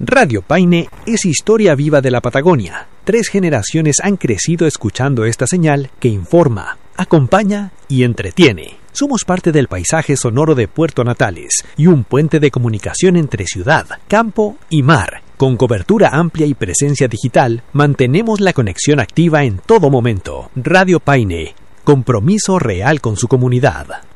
Radio Paine es historia viva de la Patagonia. 3 generaciones han crecido escuchando esta señal que informa, acompaña y entretiene. Somos parte del paisaje sonoro de Puerto Natales y un puente de comunicación entre ciudad, campo y mar. Con cobertura amplia y presencia digital, mantenemos la conexión activa en todo momento. Radio Paine, compromiso real con su comunidad.